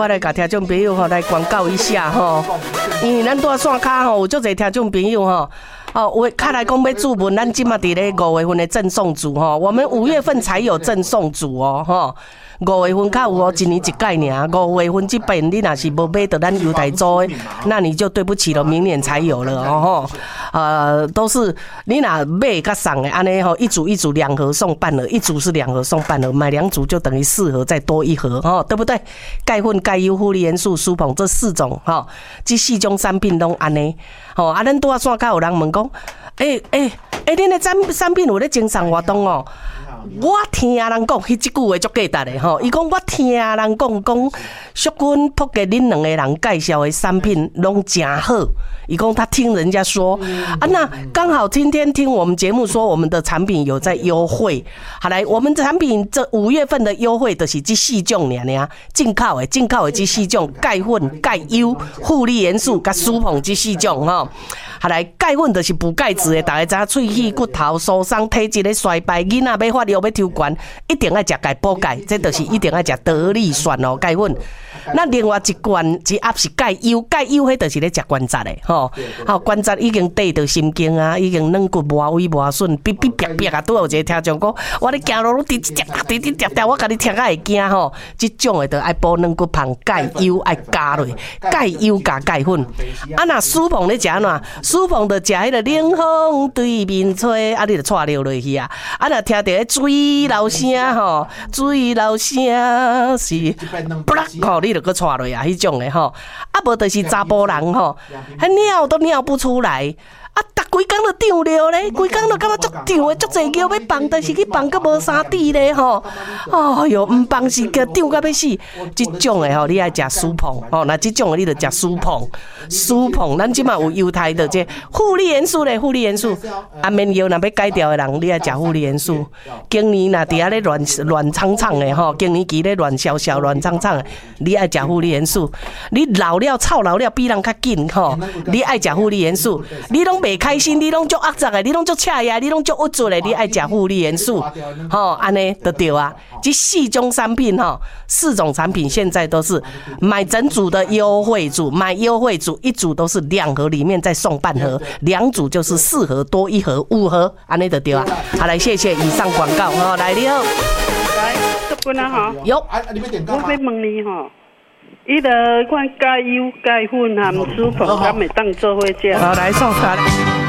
我来甲听众朋友吼来广告一下吼，因为咱住线卡吼有足侪听众朋友吼。我看来讲要注文，咱今嘛伫咧5月份的赠送组吼，我们5月份才有赠送组哦吼。5月份较有哦，一年一届尔。5月份这边你若是无买到咱犹太州的，那你就对不起了，明年才有了哦吼。都是你若买甲送的安尼吼，一组2盒送半盒，一组是2盒送半盒，买2组就等于4盒再多1盒哦，对不对？钙粉、钙优、负离元素、舒膨这4种吼，这4种产品拢安尼。吼咱拄仔线下有人问讲，恁的产品有咧精送活动哦。我听人讲，迄句话足价值的吼。伊讲我听人讲，淑君、朴给恁2个人介绍的产品拢真好。伊讲他听人家说那刚好今天听我们节目说，我们的产品有在优惠。好来，我们产品这5月份的优惠就是这4种尔，进口的这4种，钙粉、钙优、负离元素甲舒膨这4种吼。好来，钙粉就是补钙质的，大家知影，喙齿骨头疏松、体质咧衰败，囡仔要发育要抽悬，一定要食钙补钙，这就是一定要食得力酸哦，钙粉。那另外一罐一盒是钙优，钙优迄就是咧食关节的吼，关节已经对到神经啊，已经软骨磨位磨损，哔哔哔哔啊，拄有一个听众讲，我咧行路滴滴，我甲你听啊会惊吼，这种的就爱补软骨芳，钙优爱加落，钙优加钙粉。那舒膨咧食安怎？舒膨就食迄个冷风对面吹，你就带流落去啊。若听到迄水流声吼，水流声是不啦吼，你就搁带落啊，迄种的吼。无就是查甫人吼，还尿都尿不出来。规工就长了咧，规工就感觉足长的，足济尿要放，但是去放个无啥滴咧吼。哎哟，唔放是个长到要死。这种的吼，你爱食舒膨吼，那这种的你就食舒膨。舒膨，咱即马有犹太的这负离元素咧，负离元素。安眠药若要改掉的人，你爱食负离元素。经年若伫遐咧乱唱唱的吼，经年期咧乱笑笑乱唱唱的，你爱食负离元素。你老了臭老了比人较紧吼，你爱食负离元素。你拢袂开心，你拢足压杂的，你拢足赤呀，你拢足郁卒的，你爱食负离元素，吼，安尼就对啊。这4种产品吼，4种产品现在都是买整组的优惠组，买优惠组1组都是2盒，里面再送半盒，2组就是4盒多1盒5盒，安尼就对啊。好，来谢谢以上广告吼，来你好， 来，淑君啊吼， 有， 我要问你吼。伊个款钙优、钙粉含舒膨，敢会当做伙食？ 好，来送他。